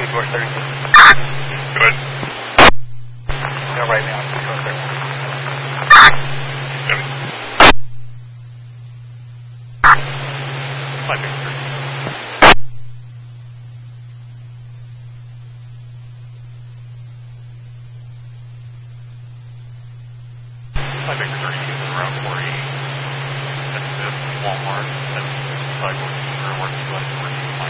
door 36. Good. No, right now, door 36. Good. My big 3. My big 30 is around 48. That's Walmart. That's cycle. We're working less than